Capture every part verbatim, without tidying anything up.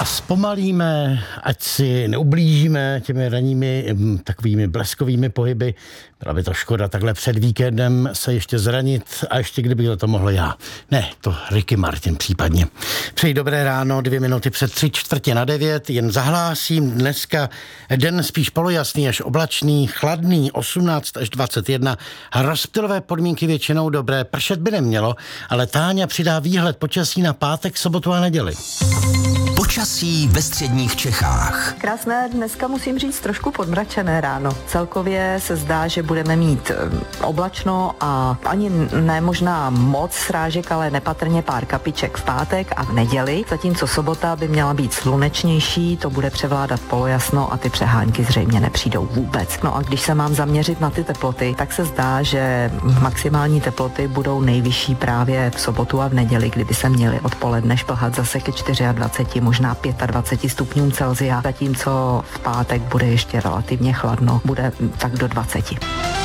A zpomalíme, ať si neublížíme těmi ranními takovými bleskovými pohyby. Byla by to škoda takhle před víkendem se ještě zranit a ještě kdyby to mohlo já. Ne, to Ricky Martin případně. Přeji dobré ráno, dvě minuty před tři čtvrtě na devět. Jen zahlásím dneska den spíš polojasný až oblačný, chladný, osmnáct až dvacet jedna. Rozptylové podmínky většinou dobré, pršet by nemělo, ale Táňa přidá výhled počasí na pátek, sobotu a neděli. Počasí ve středních Čechách. Krásné, dneska musím říct trošku podmračené ráno. Celkově se zdá, že budeme mít oblačno a ani ne možná moc srážek, ale nepatrně pár kapiček v pátek a v neděli. Zatímco sobota by měla být slunečnější, to bude převládat polojasno a ty přehánky zřejmě nepřijdou vůbec. No a když se mám zaměřit na ty teploty, tak se zdá, že maximální teploty budou nejvyšší právě v sobotu a v neděli, kdyby se měly odpoledne šplhat zase ke dvaceti čtyři, možná dvaceti pěti stupňům Celsia, zatímco v pátek bude ještě relativně chladno, bude tak do dvaceti.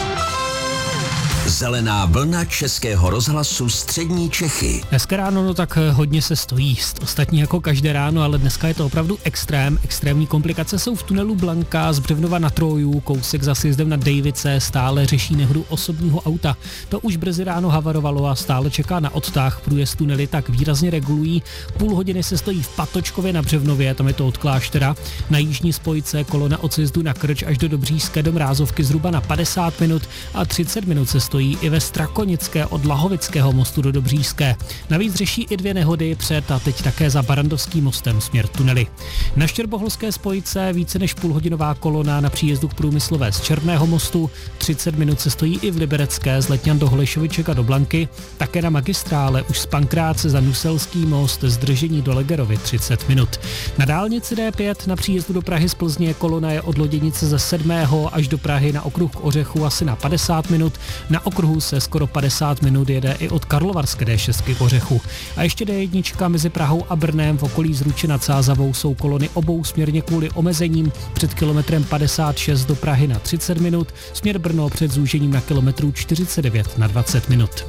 Zelená vlna Českého rozhlasu střední Čechy. Dneska ráno, no tak hodně se stojí jíst. Ostatní jako každé ráno, ale dneska je to opravdu extrém. Extrémní komplikace jsou v tunelu Blanka z Břevnova na Troju, kousek za sjezdem na Dejvice, stále řeší nehodu osobního auta. To už brzy ráno havarovalo a stále čeká na odtah. Průjezd tunely tak výrazně regulují. Půl hodiny se stojí v Patočkově na Břevnově, tam je to od Kláštera. Na jižní spojce kolona od sjezdu na Krč až do Dobříšské do Mrázovky zhruba na padesát minut a třicet minut se stojí i ve Strakonické od Lahovického mostu do Dobříšské. Navíc řeší i dvě nehody před a teď také za Barandovským mostem směr tunely. Na Štěrboholské spojce více než půlhodinová kolona na příjezdu k Průmyslové z Černého mostu, třicet minut se stojí i v Liberecké z Letňan do Holešoviček a do Blanky, také na magistrále už z Pankráce za Nuselský most zdržení do Legerovy třicet minut. Na dálnici D pět na příjezdu do Prahy z Plzně kolona je od Loděnice ze sedmého až do Prahy na okruh k Ořechu asi na padesát minut, na okruhu se skoro padesát minut jede i od Karlovarské D šest k Ořechu. A ještě D jedna mezi Prahou a Brnem v okolí Zruče nad Sázavou jsou kolony obou směrně kvůli omezením před kilometrem padesát šest do Prahy na třicet minut, směr Brno před zúžením na kilometru čtyřicet devět na dvacet minut.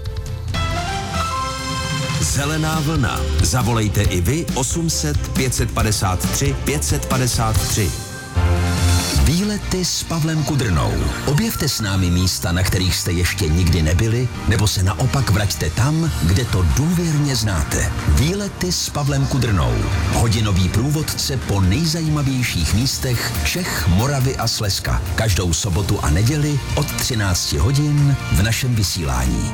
Zelená vlna. Zavolejte i vy osm set pět padesát tři pět padesát tři. Výlety s Pavlem Kudrnou. Objevte s námi místa, na kterých jste ještě nikdy nebyli, nebo se naopak vraťte tam, kde to důvěrně znáte. Výlety s Pavlem Kudrnou. Hodinový průvodce po nejzajímavějších místech Čech, Moravy a Slezska. Každou sobotu a neděli od třinácti hodin v našem vysílání.